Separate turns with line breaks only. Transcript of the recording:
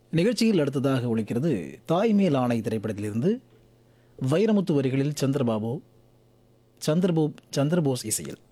நிகழ்ச்சியில் அடுத்ததாக ஒலிக்கிறது தாய்மேல் ஆணை திரைப்படத்திலிருந்து வைரமுத்து வரிகளில் சந்திரபோஸ் இசையில்.